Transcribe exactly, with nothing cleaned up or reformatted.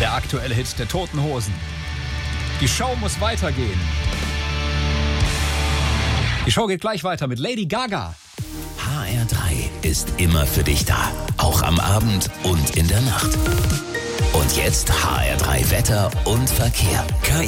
Der aktuelle Hit der Toten Hosen. Die Show muss weitergehen. Die Show geht gleich weiter mit Lady Gaga. H R drei ist immer für dich da. Auch am Abend und in der Nacht. Und jetzt H R drei Wetter und Verkehr. K